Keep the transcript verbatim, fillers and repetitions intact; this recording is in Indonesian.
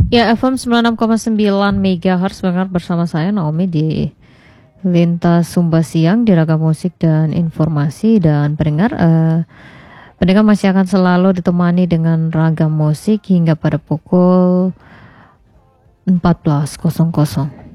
Ya, F M sembilan puluh enam koma sembilan megahertz mendengar bersama saya Naomi di Lintas Sumba Siang di Ragam Musik dan Informasi. Dan pendengar, eh, pendengar masih akan selalu ditemani dengan ragam musik hingga pada pukul empat belas.